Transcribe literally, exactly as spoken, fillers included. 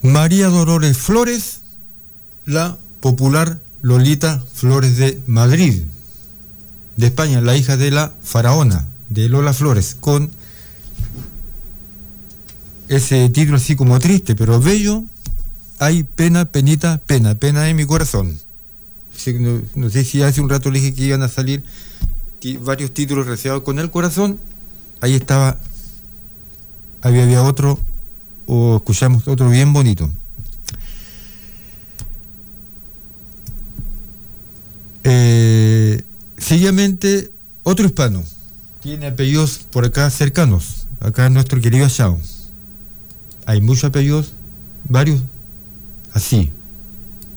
María Dolores Flores, la popular Lolita Flores de Madrid, de España, la hija de la faraona, de Lola Flores, con ese título así como triste, pero bello. Hay pena, penita, pena, pena en mi corazón. No, no sé si hace un rato le dije que iban a salir t- varios títulos relacionados con el corazón. Ahí estaba, había, había otro, o escuchamos otro bien bonito. Eh, seguidamente, otro hispano, tiene apellidos por acá cercanos, acá nuestro querido Achao. Hay muchos apellidos, varios así.